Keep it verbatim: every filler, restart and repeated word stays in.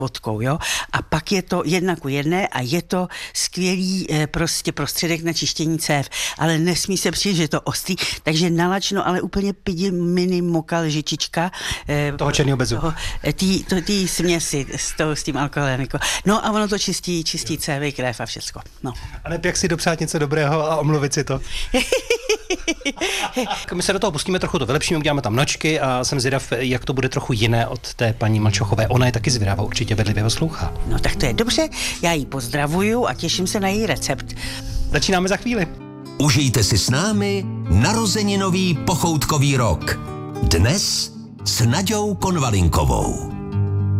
vodkou, jo. A pak je to jedna ku jedné a je to skvělý eh, prostě prostředek na čištění cév, ale nesmí se přijít, že je to ostrý, takže nalačno, ale úplně pidi mini moka lžičička. Eh, toho černého bezu. Toho, tý, to, tý směsi s, to, s tím alkoholem. Jako. No a ono to čistí, čistí cévy, krev a všecko. No. A ne, jak si dopřát něco dobrého a omluvit si to. My se do toho pustíme, trochu to vylepšíme, uděláme tam nočky a jsem zvědav, jak to bude trochu jiné od té paní Malčochové. Ona je taky zvědavá, určitě bedlivě poslouchá. No tak to je dobře, já ji pozdravuju a těším se na její recept. Začínáme za chvíli. Užijte si s námi narozeninový pochoutkový rok. Dnes s Naďou Konvalinkovou.